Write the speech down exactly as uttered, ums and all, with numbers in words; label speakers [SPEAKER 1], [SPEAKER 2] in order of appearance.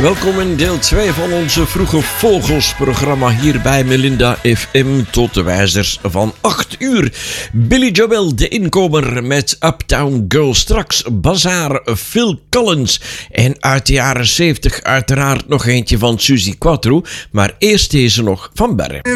[SPEAKER 1] Welkom in deel twee van onze Vroege Vogels programma hier bij Melinda F M tot de wijzers van acht uur. Billy Joel, de inkomer met Uptown Girl. Straks Bazaar, Phil Collins en uit de jaren zeventig uiteraard nog eentje van Suzi Quatro. Maar eerst deze nog van Berre.